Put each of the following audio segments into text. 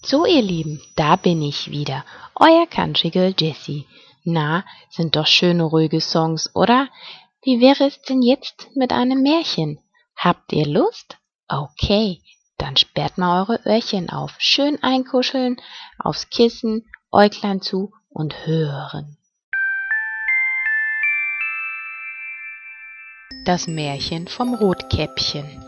So, ihr Lieben, da bin ich wieder, euer Country Girl Jessie. Na, sind doch schöne, ruhige Songs, oder? Wie wäre es denn jetzt mit einem Märchen? Habt ihr Lust? Okay, dann sperrt mal eure Öhrchen auf, schön einkuscheln, aufs Kissen, Äuglein zu und hören. Das Märchen vom Rotkäppchen.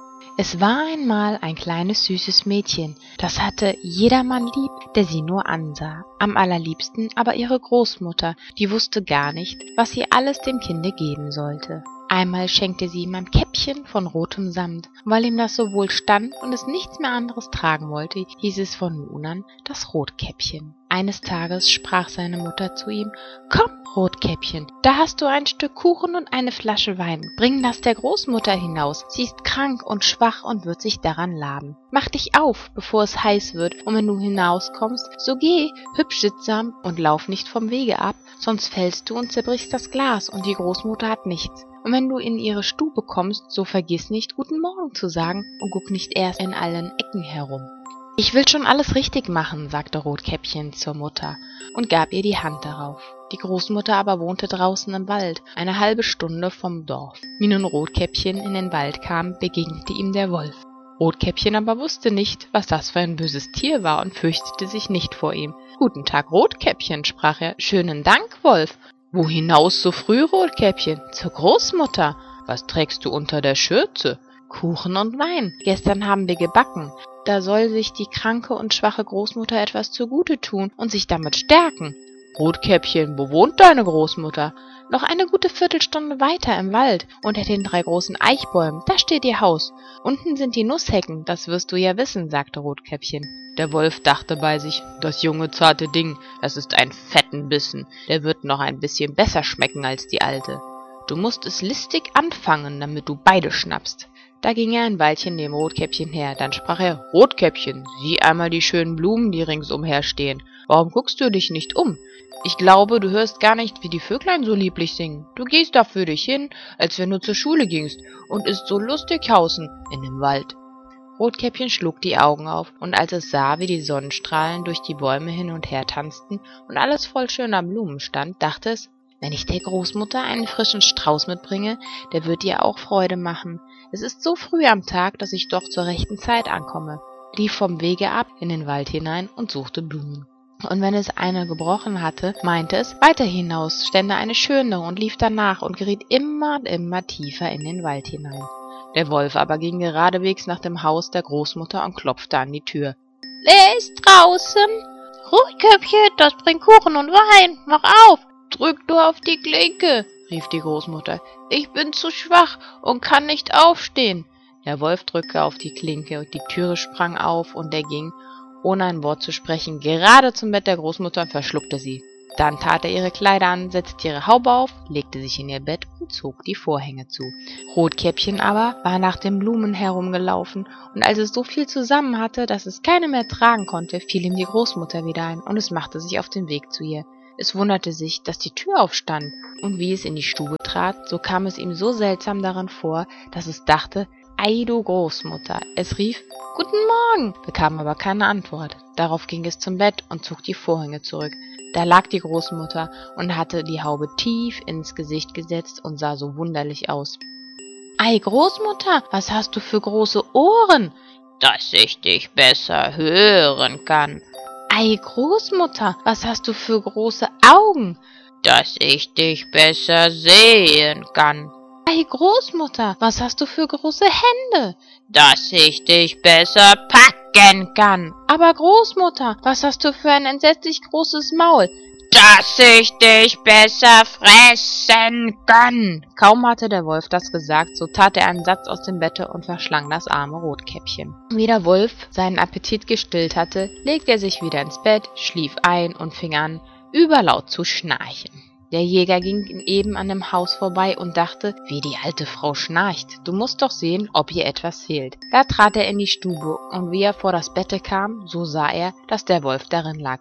Es war einmal ein kleines süßes Mädchen, das hatte jedermann lieb, der sie nur ansah. Am allerliebsten aber ihre Großmutter, die wusste gar nicht, was sie alles dem Kinde geben sollte. Einmal schenkte sie ihm ein Käppchen von rotem Samt, und weil ihm das so wohl stand und es nichts mehr anderes tragen wollte, hieß es von nun an das Rotkäppchen. Eines Tages sprach seine Mutter zu ihm: »Komm, Rotkäppchen, da hast du ein Stück Kuchen und eine Flasche Wein. Bring das der Großmutter hinaus. Sie ist krank und schwach und wird sich daran laben. Mach dich auf, bevor es heiß wird, und wenn du hinauskommst, so geh hübsch sittsam und lauf nicht vom Wege ab, sonst fällst du und zerbrichst das Glas, und die Großmutter hat nichts. Und wenn du in ihre Stube kommst, so vergiss nicht, Guten Morgen zu sagen, und guck nicht erst in allen Ecken herum.« »Ich will schon alles richtig machen«, sagte Rotkäppchen zur Mutter und gab ihr die Hand darauf. Die Großmutter aber wohnte draußen im Wald, eine halbe Stunde vom Dorf. Wie nun Rotkäppchen in den Wald kam, begegnete ihm der Wolf. Rotkäppchen aber wusste nicht, was das für ein böses Tier war, und fürchtete sich nicht vor ihm. »Guten Tag, Rotkäppchen«, sprach er. »Schönen Dank, Wolf.« »Wo hinaus so früh, Rotkäppchen?« »Zur Großmutter.« »Was trägst du unter der Schürze?« »Kuchen und Wein. Gestern haben wir gebacken. Da soll sich die kranke und schwache Großmutter etwas zugute tun und sich damit stärken.« »Rotkäppchen, wo wohnt deine Großmutter?« »Noch eine gute Viertelstunde weiter im Wald, unter den 3 großen Eichbäumen, da steht ihr Haus. Unten sind die Nusshecken, das wirst du ja wissen«, sagte Rotkäppchen. Der Wolf dachte bei sich: »Das junge, zarte Ding, das ist ein fetten Bissen, der wird noch ein bisschen besser schmecken als die alte. Du musst es listig anfangen, damit du beide schnappst.« Da ging er ein Weilchen neben Rotkäppchen her, dann sprach er: »Rotkäppchen, sieh einmal die schönen Blumen, die ringsumher stehen. Warum guckst du dich nicht um? Ich glaube, du hörst gar nicht, wie die Vöglein so lieblich singen. Du gehst da für dich hin, als wenn du zur Schule gingst, und isst so lustig hausen in dem Wald.« Rotkäppchen schlug die Augen auf, und als es sah, wie die Sonnenstrahlen durch die Bäume hin und her tanzten und alles voll schöner Blumen stand, dachte es: »Wenn ich der Großmutter einen frischen Strauß mitbringe, der wird ihr auch Freude machen. Es ist so früh am Tag, dass ich doch zur rechten Zeit ankomme«, lief vom Wege ab in den Wald hinein und suchte Blumen. Und wenn es eine gebrochen hatte, meinte es, weiter hinaus stände eine schöne, und lief danach und geriet immer und immer tiefer in den Wald hinein. Der Wolf aber ging geradewegs nach dem Haus der Großmutter und klopfte an die Tür. »Wer ist draußen?« »Rotkäppchen, das bringt Kuchen und Wein, mach auf!« »Drück nur auf die Klinke«, rief die Großmutter. »Ich bin zu schwach und kann nicht aufstehen.« Der Wolf drückte auf die Klinke, und die Türe sprang auf, und er ging, ohne ein Wort zu sprechen, gerade zum Bett der Großmutter und verschluckte sie. Dann tat er ihre Kleider an, setzte ihre Haube auf, legte sich in ihr Bett und zog die Vorhänge zu. Rotkäppchen aber war nach den Blumen herumgelaufen, und als es so viel zusammen hatte, dass es keine mehr tragen konnte, fiel ihm die Großmutter wieder ein, und es machte sich auf den Weg zu ihr. Es wunderte sich, dass die Tür aufstand, und wie es in die Stube trat, so kam es ihm so seltsam darin vor, dass es dachte: »Ei, du Großmutter!« Es rief: »Guten Morgen«, bekam aber keine Antwort. Darauf ging es zum Bett und zog die Vorhänge zurück. Da lag die Großmutter und hatte die Haube tief ins Gesicht gesetzt und sah so wunderlich aus. »Ei, Großmutter, was hast du für große Ohren?« »Dass ich dich besser hören kann.« »Ei, Großmutter, was hast du für große Augen?« »Dass ich dich besser sehen kann.« »Ei, Großmutter, was hast du für große Hände?« »Dass ich dich besser packen kann.« »Aber Großmutter, was hast du für ein entsetzlich großes Maul?« »Dass ich dich besser fressen kann.« Kaum hatte der Wolf das gesagt, so tat er einen Satz aus dem Bette und verschlang das arme Rotkäppchen. Wie der Wolf seinen Appetit gestillt hatte, legte er sich wieder ins Bett, schlief ein und fing an, überlaut zu schnarchen. Der Jäger ging eben an dem Haus vorbei und dachte: »Wie die alte Frau schnarcht, du musst doch sehen, ob ihr etwas fehlt.« Da trat er in die Stube, und wie er vor das Bette kam, so sah er, dass der Wolf darin lag.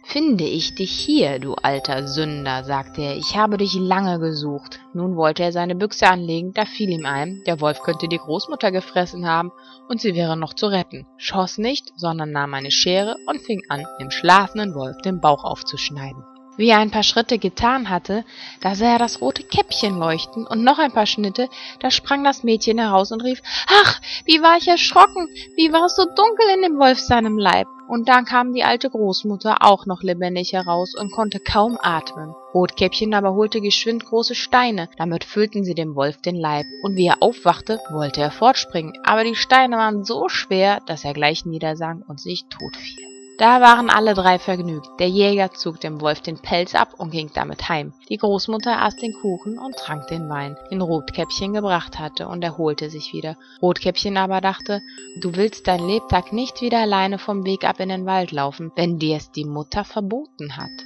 »Finde ich dich hier, du alter Sünder«, sagte er, »ich habe dich lange gesucht.« Nun wollte er seine Büchse anlegen, da fiel ihm ein, der Wolf könnte die Großmutter gefressen haben und sie wäre noch zu retten, schoss nicht, sondern nahm eine Schere und fing an, dem schlafenden Wolf den Bauch aufzuschneiden. Wie er ein paar Schritte getan hatte, da sah er das rote Käppchen leuchten und noch ein paar Schritte, da sprang das Mädchen heraus und rief, »Ach, wie war ich erschrocken, wie war es so dunkel in dem Wolf seinem Leib!« Und dann kam die alte Großmutter auch noch lebendig heraus und konnte kaum atmen. Rotkäppchen aber holte geschwind große Steine, damit füllten sie dem Wolf den Leib, und wie er aufwachte, wollte er fortspringen, aber die Steine waren so schwer, dass er gleich niedersank und sich totfiel. Da waren alle drei vergnügt. Der Jäger zog dem Wolf den Pelz ab und ging damit heim. Die Großmutter aß den Kuchen und trank den Wein, den Rotkäppchen gebracht hatte, und erholte sich wieder. Rotkäppchen aber dachte, du willst dein Lebtag nicht wieder alleine vom Weg ab in den Wald laufen, wenn dir es die Mutter verboten hat.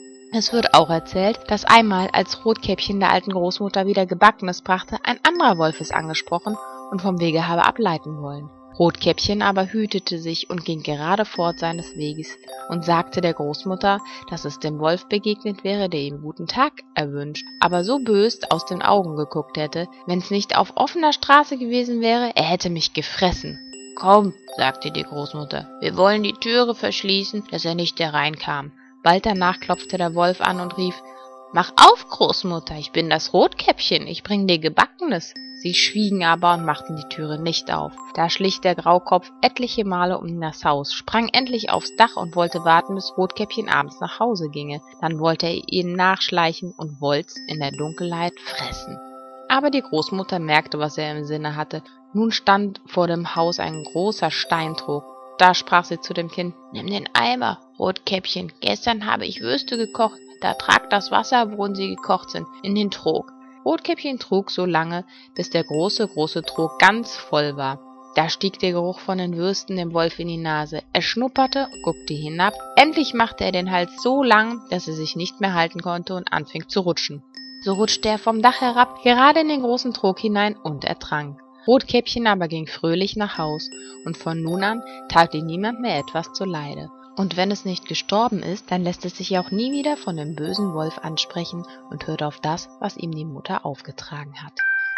Es wird auch erzählt, dass einmal, als Rotkäppchen der alten Großmutter wieder Gebackenes brachte, ein anderer Wolf es angesprochen und vom Wege habe ableiten wollen. Rotkäppchen aber hütete sich und ging gerade fort seines Weges und sagte der Großmutter, dass es dem Wolf begegnet wäre, der ihm guten Tag erwünscht, aber so bös aus den Augen geguckt hätte, wenn's nicht auf offener Straße gewesen wäre, er hätte mich gefressen. »Komm«, sagte die Großmutter, »wir wollen die Türe verschließen, dass er nicht hereinkam.« Bald danach klopfte der Wolf an und rief, »Mach auf, Großmutter, ich bin das Rotkäppchen, ich bring dir Gebackenes.« Sie schwiegen aber und machten die Türe nicht auf. Da schlich der Graukopf etliche Male um das Haus, sprang endlich aufs Dach und wollte warten, bis Rotkäppchen abends nach Hause ginge. Dann wollte er ihnen nachschleichen und wollt's in der Dunkelheit fressen. Aber die Großmutter merkte, was er im Sinne hatte. Nun stand vor dem Haus ein großer Steintrog. Da sprach sie zu dem Kind, »Nimm den Eimer, Rotkäppchen, gestern habe ich Würste gekocht, da trag das Wasser, worin sie gekocht sind, in den Trog.« Rotkäppchen trug so lange, bis der große Trog ganz voll war. Da stieg der Geruch von den Würsten dem Wolf in die Nase. Er schnupperte, guckte hinab. Endlich machte er den Hals so lang, dass er sich nicht mehr halten konnte und anfing zu rutschen. So rutschte er vom Dach herab, gerade in den großen Trog hinein und ertrank. Rotkäppchen aber ging fröhlich nach Haus, und von nun an tat ihm niemand mehr etwas zuleide. Und wenn es nicht gestorben ist, dann lässt es sich auch nie wieder von dem bösen Wolf ansprechen und hört auf das, was ihm die Mutter aufgetragen hat.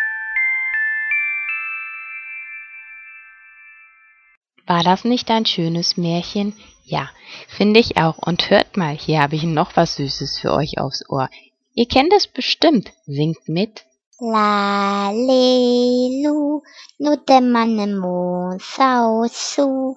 War das nicht ein schönes Märchen? Ja, finde ich auch. Und hört mal, hier habe ich noch was Süßes für euch aufs Ohr. Ihr kennt es bestimmt. Singt mit. La le lu, nu te mane mo sao su.